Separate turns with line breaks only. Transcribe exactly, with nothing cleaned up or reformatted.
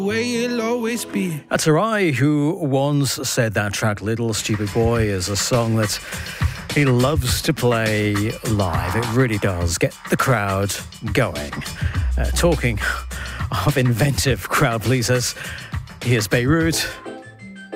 way it'll always be.
That's Arai, who once said that track Little Stupid Boy is a song that he loves to play live. It really does get the crowd going. Uh, talking of inventive crowd pleasers, here's Beirut